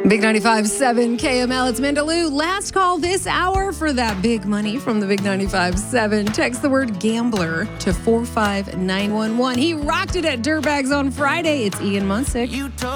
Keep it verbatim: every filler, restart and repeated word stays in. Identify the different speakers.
Speaker 1: Big ninety-five point seven K M L. It's Mandaloo. Last call this hour for that big money from the Big ninety-five point seven. Text the word gambler to four five nine one one. He rocked it at Dirtbags on Friday. It's Ian Munsick.